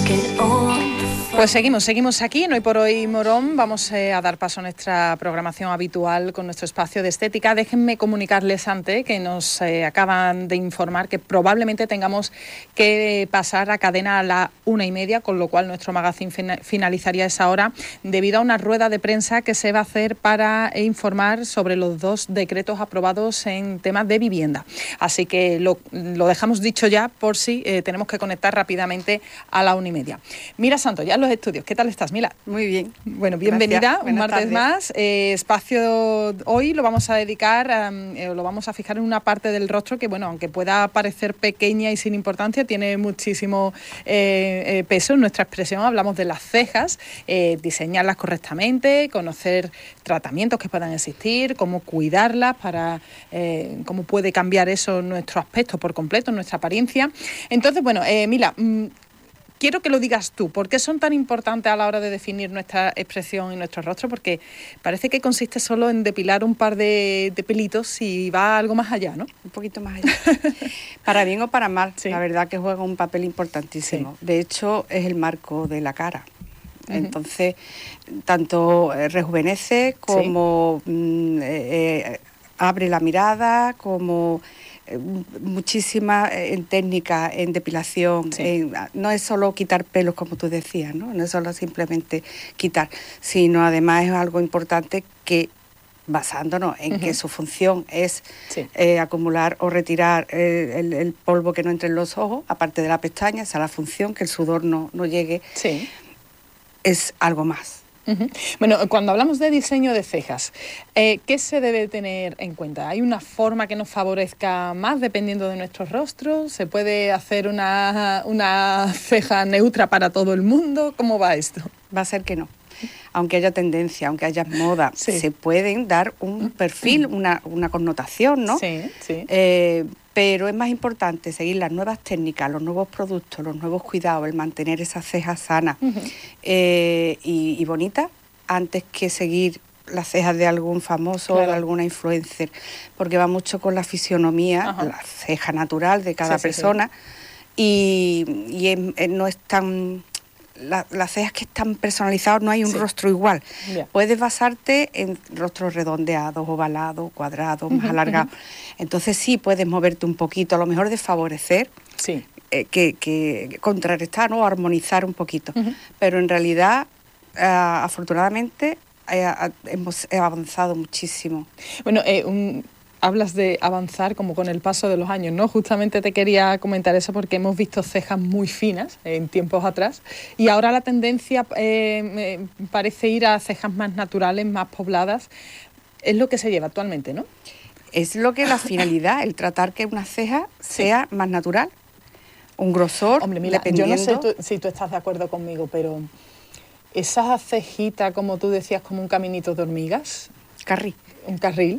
Pues seguimos aquí en Hoy por Hoy Morón. Vamos a dar paso a nuestra programación habitual con nuestro espacio de estética. Déjenme comunicarles antes que nos acaban de informar que probablemente tengamos que pasar a cadena a la 1:30, con lo cual nuestro magazine finalizaría a esa hora debido a una rueda de prensa que se va a hacer para informar sobre los 2 decretos aprobados en temas de vivienda. Así que lo dejamos dicho ya por si tenemos que conectar rápidamente a la 1:30. Mira Santos, ya en los estudios. ¿Qué tal estás, Mila? Muy bien. Bueno, bienvenida un martes más. Espacio hoy lo vamos a dedicar, lo vamos a fijar en una parte del rostro que, bueno, aunque pueda parecer pequeña y sin importancia, tiene muchísimo peso en nuestra expresión. Hablamos de las cejas, diseñarlas correctamente, conocer tratamientos que puedan existir, cómo cuidarlas, cómo puede cambiar eso nuestro aspecto por completo, nuestra apariencia. Entonces, bueno, Mila, quiero que lo digas tú. ¿Por qué son tan importantes a la hora de definir nuestra expresión y nuestro rostro? Porque parece que consiste solo en depilar un par de pelitos y va algo más allá, ¿no? Un poquito más allá. Para bien o para mal, sí. La verdad que juega un papel importantísimo. Sí. De hecho, es el marco de la cara. Entonces, tanto rejuvenece como abre la mirada, como muchísimas técnicas en depilación. Sí. No es solo quitar pelos, como tú decías, ¿no? No es solo simplemente quitar, sino además es algo importante que, basándonos en que su función es acumular o retirar el polvo que no entre en los ojos, aparte de la pestaña, esa es la función, que el sudor no llegue, es algo más. Bueno, cuando hablamos de diseño de cejas, ¿qué se debe tener en cuenta? ¿Hay una forma que nos favorezca más dependiendo de nuestro rostro? ¿Se puede hacer una ceja neutra para todo el mundo? ¿Cómo va esto? Va a ser que no. Aunque haya tendencia, aunque haya moda, se pueden dar un perfil, una connotación, ¿no? Sí, sí. Pero es más importante seguir las nuevas técnicas, los nuevos productos, los nuevos cuidados, el mantener esas cejas sanas y bonitas, antes que seguir las cejas de algún famoso o de alguna influencer, porque va mucho con la fisionomía, la ceja natural de cada persona, y no es tan... Las cejas que están personalizadas, no hay un rostro igual. Puedes basarte en rostros redondeados, ovalados, cuadrados, más alargados. Entonces sí puedes moverte un poquito, a lo mejor de favorecer, que contrarrestar o armonizar un poquito. Pero en realidad, afortunadamente, hemos avanzado muchísimo. Bueno, hablas de avanzar como con el paso de los años, ¿no? Justamente te quería comentar eso porque hemos visto cejas muy finas en tiempos atrás y ahora la tendencia parece ir a cejas más naturales, más pobladas. Es lo que se lleva actualmente, ¿no? Es lo que la finalidad, el tratar que una ceja sea más natural, un grosor. Hombre, mira, yo no sé si tú estás de acuerdo conmigo, pero esa cejita, como tú decías, como un caminito de hormigas. Un carril.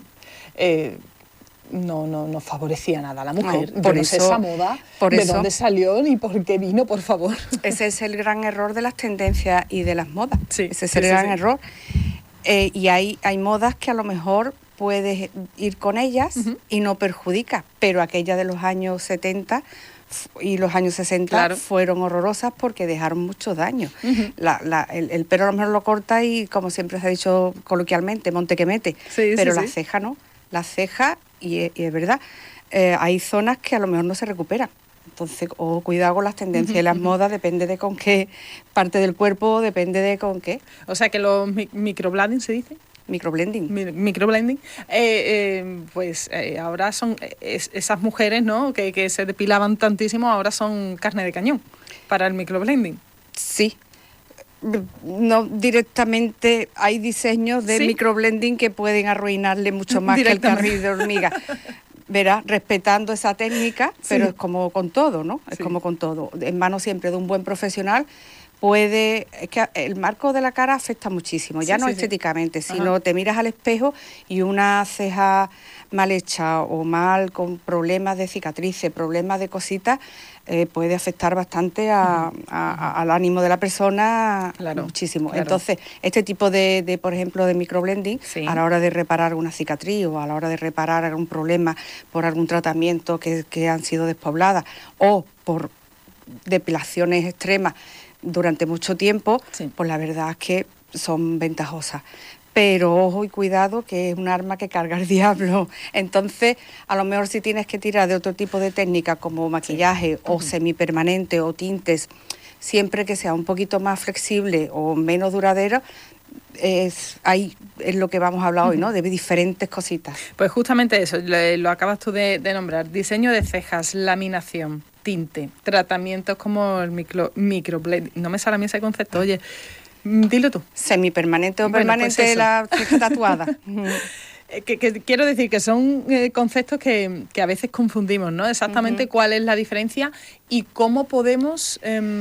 No favorecía nada a la mujer. Por eso, no sé esa moda, de dónde salió ni por qué vino, por favor. Ese es el gran error de las tendencias y de las modas. Ese es el gran error. Y hay modas que a lo mejor puedes ir con ellas y no perjudica, pero aquellas de los años 70 y los años 60 fueron horrorosas porque dejaron muchos daños. El pelo a lo mejor lo corta y, como siempre se ha dicho coloquialmente, monte que mete, pero la ceja no. La ceja, y es verdad, hay zonas que a lo mejor no se recuperan. Entonces, cuidado con las tendencias y las modas, depende de con qué parte del cuerpo, depende de con qué. O sea, que los microblending se dice. Microblending. Microblending. Pues ahora son esas mujeres, ¿no?, que se depilaban tantísimo, ahora son carne de cañón para el microblending. Sí. No directamente, hay diseños de microblending que pueden arruinarle mucho más que el carril de hormiga. Verás, respetando esa técnica, pero es como con todo, ¿no? Es como con todo. En manos siempre de un buen profesional. Es que el marco de la cara afecta muchísimo, ya no estéticamente, sino te miras al espejo y una ceja mal hecha o mal, con problemas de cicatrices, problemas de cositas, puede afectar bastante al ánimo de la persona, muchísimo. Entonces, este tipo de, por ejemplo, de microblending, a la hora de reparar una cicatriz o a la hora de reparar algún problema por algún tratamiento que han sido despobladas o por depilaciones extremas, durante mucho tiempo, pues la verdad es que son ventajosas. Pero ojo y cuidado, que es un arma que carga el diablo. Entonces, a lo mejor si tienes que tirar de otro tipo de técnica como maquillaje o semipermanente o tintes, siempre que sea un poquito más flexible o menos duradero, es lo que vamos a hablar hoy, ¿no? De diferentes cositas. Pues justamente eso, lo acabas tú de nombrar. Diseño de cejas, laminación, tinte, tratamientos como el microblending. No me sale a mí ese concepto, oye. Dilo tú. Semipermanente o permanente, pues la ceja tatuada. Que quiero decir que son conceptos que a veces confundimos, ¿no? Exactamente cuál es la diferencia y cómo podemos,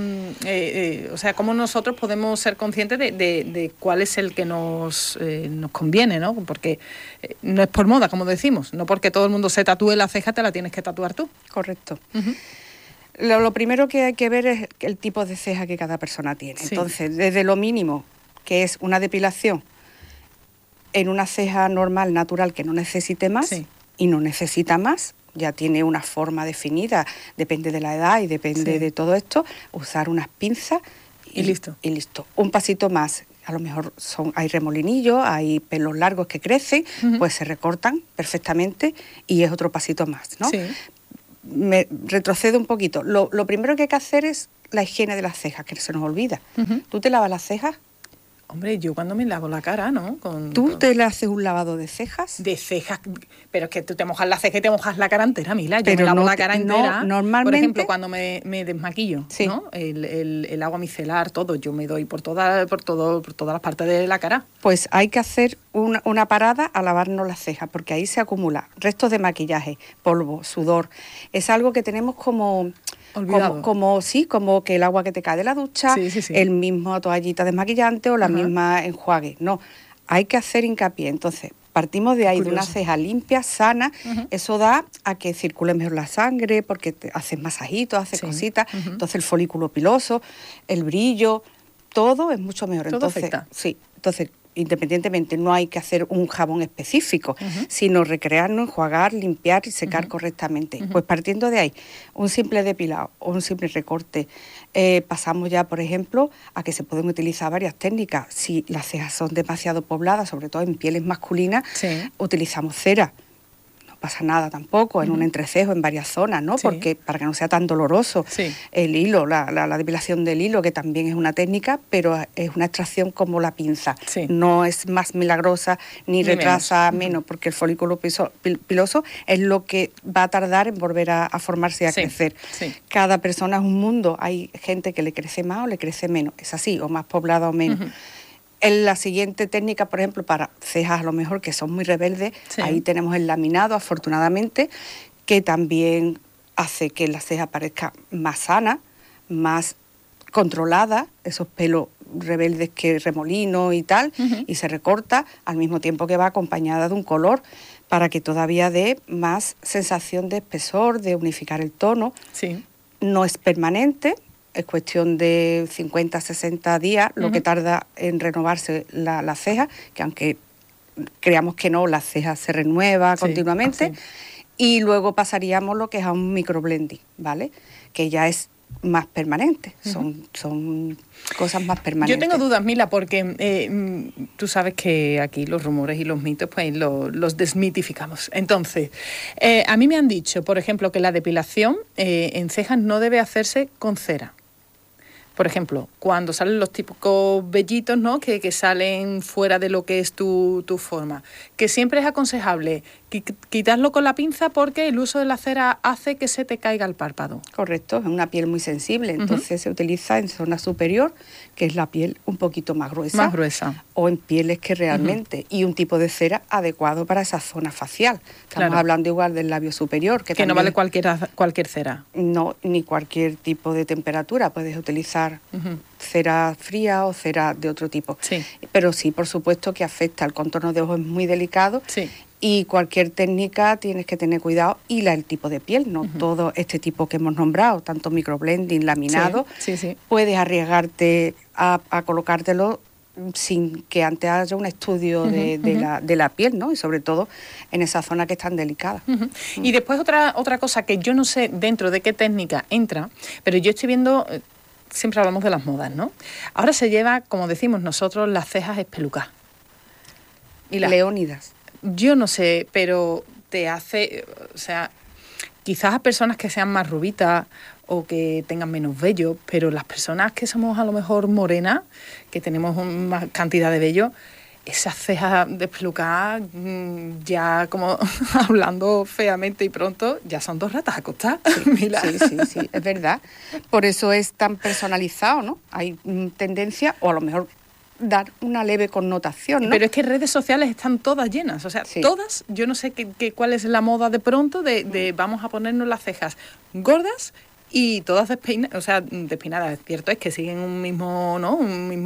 o sea, cómo nosotros podemos ser conscientes de cuál es el que nos conviene, ¿no? Porque no es por moda, como decimos, no porque todo el mundo se tatúe la ceja te la tienes que tatuar tú. Correcto. Lo primero que hay que ver es el tipo de ceja que cada persona tiene. Sí. Entonces, desde lo mínimo, que es una depilación, en una ceja normal, natural, que no necesite más y no necesita más, ya tiene una forma definida, depende de la edad y depende de todo esto, usar unas pinzas y listo. Y listo. Un pasito más. A lo mejor hay remolinillos, hay pelos largos que crecen, pues se recortan perfectamente y es otro pasito más, ¿no? Sí. Me retrocedo un poquito. Lo primero que hay que hacer es la higiene de las cejas, que se nos olvida. ¿Tú te lavas las cejas? Hombre, yo cuando me lavo la cara, ¿no? ¿Tú te le haces un lavado de cejas? De cejas, pero es que tú te mojas la ceja y te mojas la cara entera, Mila. Yo me lavo la cara entera. No, normalmente... Por ejemplo, cuando me desmaquillo, ¿no? El agua micelar, todo, yo me doy por todas las partes de la cara. Pues hay que hacer una parada a lavarnos las cejas, porque ahí se acumula restos de maquillaje, polvo, sudor. Es algo que tenemos como que el agua que te cae de la ducha, el mismo toallita desmaquillante o la misma enjuague. No, hay que hacer hincapié. Entonces, partimos de ahí, de una ceja limpia, sana. Eso da a que circule mejor la sangre, porque te haces masajitos, haces cositas. Entonces, el folículo piloso, el brillo, todo es mucho mejor. Todo afecta. Sí, entonces, independientemente, no hay que hacer un jabón específico, sino recrearnos, enjuagar, limpiar y secar correctamente. Pues partiendo de ahí, un simple depilado o un simple recorte, pasamos ya, por ejemplo, a que se pueden utilizar varias técnicas. Si las cejas son demasiado pobladas, sobre todo en pieles masculinas, utilizamos cera. Pasa nada tampoco, en un entrecejo, en varias zonas, ¿no? Porque para que no sea tan doloroso. El hilo, la depilación del hilo, que también es una técnica, pero es una extracción como la pinza. No es más milagrosa ni retrasa menos, porque el folículo piloso es lo que va a tardar en volver a formarse y a crecer. Cada persona es un mundo, hay gente que le crece más o le crece menos, es así, o más poblada o menos. En la siguiente técnica, por ejemplo, para cejas a lo mejor que son muy rebeldes, ahí tenemos el laminado, afortunadamente, que también hace que la ceja parezca más sana, más controlada, esos pelos rebeldes que remolino y tal, y se recorta al mismo tiempo que va acompañada de un color para que todavía dé más sensación de espesor, de unificar el tono. No es permanente. Es cuestión de 50, 60 días lo que tarda en renovarse la ceja, que aunque creamos que no, la ceja se renueva continuamente. Y luego pasaríamos lo que es a un microblending, ¿vale? Que ya es más permanente, son cosas más permanentes. Yo tengo dudas, Mila, porque tú sabes que aquí los rumores y los mitos pues los desmitificamos. Entonces, a mí me han dicho, por ejemplo, que la depilación en cejas no debe hacerse con cera. Por ejemplo, cuando salen los típicos vellitos, ¿no? que salen fuera de lo que es tu forma, que siempre es aconsejable quitarlo con la pinza porque el uso de la cera hace que se te caiga el párpado. Correcto, es una piel muy sensible, entonces se utiliza en zona superior, que es la piel un poquito más gruesa. Más gruesa. O en pieles que realmente, y un tipo de cera adecuado para esa zona facial. Estamos hablando igual del labio superior. Que también, no vale cualquier cera. No, ni cualquier tipo de temperatura, puedes utilizar cera fría o cera de otro tipo. Pero sí, por supuesto que afecta, el contorno de ojos es muy delicado. Y cualquier técnica tienes que tener cuidado y el tipo de piel, no todo este tipo que hemos nombrado, tanto microblending, laminado, puedes arriesgarte a colocártelo sin que antes haya un estudio de la piel, ¿no? Y sobre todo en esa zona que es tan delicada. Y después otra cosa que yo no sé dentro de qué técnica entra, pero yo estoy viendo siempre hablamos de las modas, ¿no? Ahora se lleva, como decimos nosotros, las cejas espelucadas. Leónidas. Yo no sé, pero te hace, o sea, quizás a personas que sean más rubitas o que tengan menos vello, pero las personas que somos a lo mejor morenas, que tenemos más cantidad de vello, esas cejas despelucadas, ya como hablando feamente y pronto, ya son 2 ratas acostadas. Sí, es verdad. Por eso es tan personalizado, ¿no? Hay tendencia, o a lo mejor dar una leve connotación, ¿no? Pero es que redes sociales están todas llenas, o sea, todas, yo no sé cuál es la moda de pronto de vamos a ponernos las cejas gordas y todas despeinadas, o sea, despeinadas, es cierto, es que siguen un mismo, ¿no?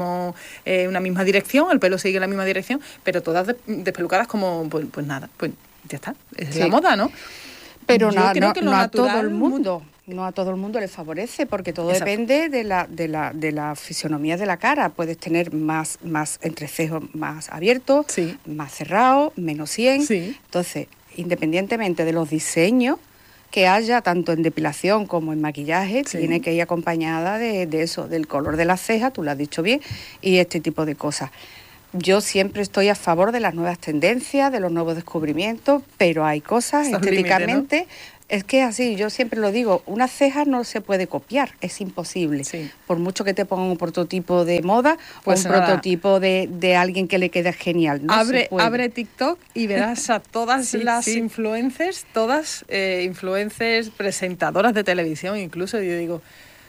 Una misma dirección, el pelo sigue la misma dirección, pero todas despelucadas como, pues nada, pues ya está, es la moda, ¿no? Pero no a todo el mundo. No a todo el mundo le favorece, porque todo depende de la fisonomía de la cara. Puedes tener más entrecejos más abiertos, más cerrados, menos 100. Sí. Entonces, independientemente de los diseños que haya, tanto en depilación como en maquillaje, tiene que ir acompañada de eso, del color de las cejas, tú lo has dicho bien, y este tipo de cosas. Yo siempre estoy a favor de las nuevas tendencias, de los nuevos descubrimientos, pero hay cosas estéticamente... Límite, ¿no? Es que así, yo siempre lo digo, una ceja no se puede copiar, es imposible. Sí. Por mucho que te pongan un prototipo de moda pues o un prototipo de alguien que le quede genial. No abre TikTok y verás a todas las influencers, influencers, presentadoras de televisión incluso, yo digo...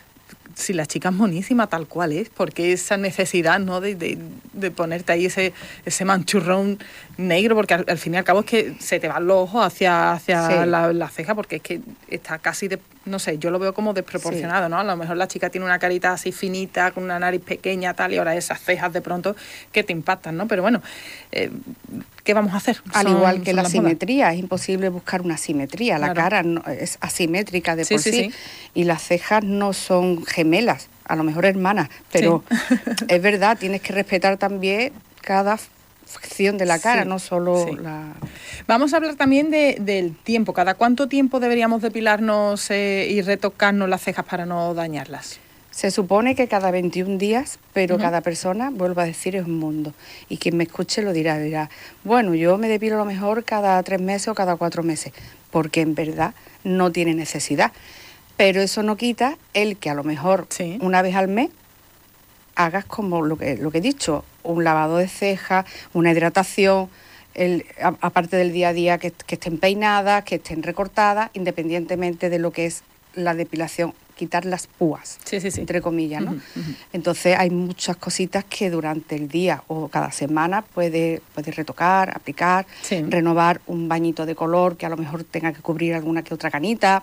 Si la chica es monísima tal cual es, porque esa necesidad, ¿no? de ponerte ahí ese manchurrón negro, porque al fin y al cabo es que se te van los ojos hacia la ceja, porque es que está casi, no sé, yo lo veo como desproporcionado, ¿no? A lo mejor la chica tiene una carita así finita, con una nariz pequeña, tal, y ahora esas cejas de pronto que te impactan, ¿no? Pero bueno, ¿qué vamos a hacer? Al igual que la simetría, es imposible buscar una simetría, la cara no, es asimétrica de por sí, y las cejas no son gemelas, a lo mejor hermanas, pero es verdad, tienes que respetar también cada facción de la cara, no solo la... Vamos a hablar también del tiempo. ¿Cada cuánto tiempo deberíamos depilarnos y retocarnos las cejas para no dañarlas? Se supone que cada 21 días, pero cada persona, vuelvo a decir, es un mundo. Y quien me escuche lo dirá, bueno, yo me depilo a lo mejor cada 3 meses o cada 4 meses, porque en verdad no tiene necesidad. Pero eso no quita el que a lo mejor una vez al mes hagas como lo que he dicho, un lavado de cejas, una hidratación, aparte del día a día que estén peinadas, que estén recortadas, independientemente de lo que es la depilación, quitar las púas, entre comillas, ¿no? Entonces hay muchas cositas que durante el día o cada semana puedes retocar, aplicar, renovar un bañito de color que a lo mejor tenga que cubrir alguna que otra canita.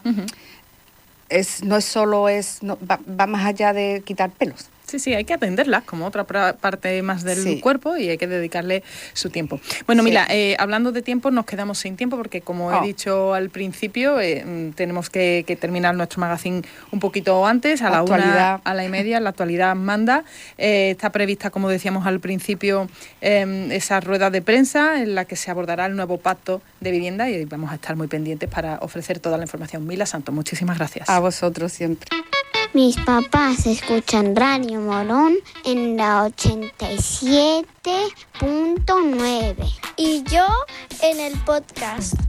Va más allá de quitar pelos. Sí, hay que atenderlas como otra parte más del cuerpo y hay que dedicarle su tiempo. Bueno, mira, hablando de tiempo, nos quedamos sin tiempo porque, como he dicho al principio, tenemos que terminar nuestro magazine un poquito antes, a la 1:00, a la 1:30, la actualidad manda. Está prevista, como decíamos al principio, esa rueda de prensa en la que se abordará el nuevo pacto de vivienda y vamos a estar muy pendientes para ofrecer toda la información. Mila Santos, muchísimas gracias. A vosotros siempre. Mis papás escuchan Radio Morón en la 87.9 y yo en el podcast.